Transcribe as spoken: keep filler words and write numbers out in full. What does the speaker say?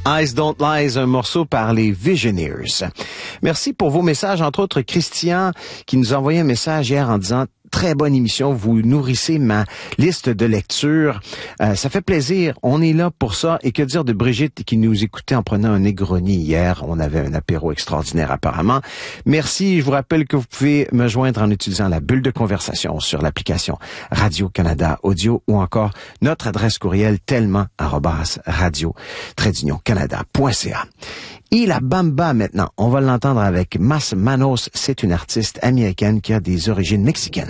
Eyes Don't Lie, un morceau par les Visioneers. Merci pour vos messages, entre autres Christian qui nous a envoyé un message hier en disant très bonne émission, vous nourrissez ma liste de lecture. Euh, ça fait plaisir, on est là pour ça. Et que dire de Brigitte qui nous écoutait en prenant un Negroni hier. On avait un apéro extraordinaire apparemment. Merci, je vous rappelle que vous pouvez me joindre en utilisant la bulle de conversation sur l'application Radio-Canada Audio ou encore notre adresse courriel tellement arobase radio trait d'union canada point c a. Et la Bamba maintenant, on va l'entendre avec Mas Manos, c'est une artiste américaine qui a des origines mexicaines.